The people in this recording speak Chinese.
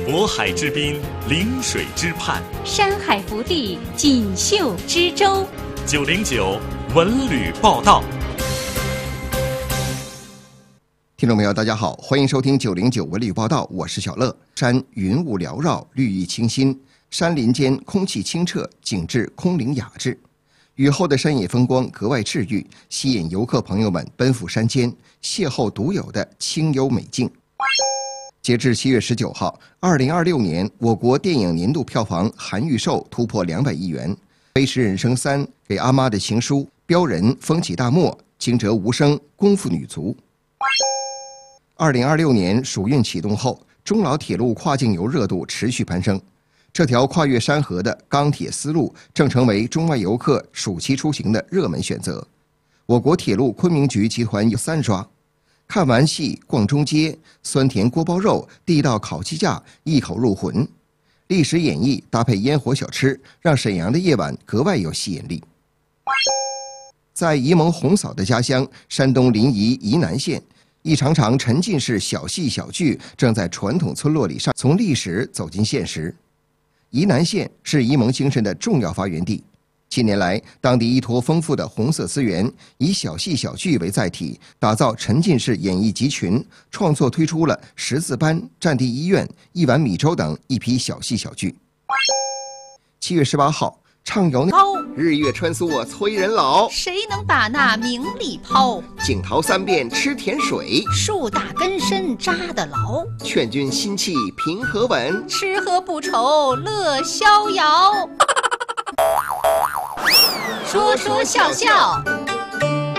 渤海之滨，临水之畔， 山海福地，锦绣之州。 909文旅报道。 听众朋友，大家好，欢迎收听909文旅报道，我是小乐。山云雾缭绕，绿意清新，山林间空气清澈，景致空灵雅致。雨后的山野风光格外治愈，吸引游客朋友们奔赴山间，邂逅独有的清幽美境。截至7月19号，2026年我国电影年度票房含预售突破200亿元，《飞驰人生3》、给阿妈的情书、标人、风起大漠、惊蛰无声、功夫女足。2026年暑运启动后，中老铁路跨境游热度持续攀升。这条跨越山河的钢铁丝路正成为中外游客暑期出行的热门选择。我国铁路昆明局集团有3抓：看完戏逛中街，酸甜锅包肉，地道烤鸡架，一口入魂。历史演绎搭配烟火小吃，让沈阳的夜晚格外有吸引力。在沂蒙红嫂的家乡山东临沂沂南县，一场场沉浸式小戏小剧正在传统村落里从历史走进现实。沂南县是沂蒙精神的重要发源地，近年来当地依托丰富的红色资源，以小戏小剧为载体，打造沉浸式演艺集群，创作推出了识字班、战地医院、一碗米粥等一批小戏小剧。7月18号，畅游日月穿梭催人老， 谁能把那名利抛？ 景陶3遍吃甜水， 树大根深扎得牢。 劝君心气平和稳， 吃喝不愁乐逍遥。说说笑笑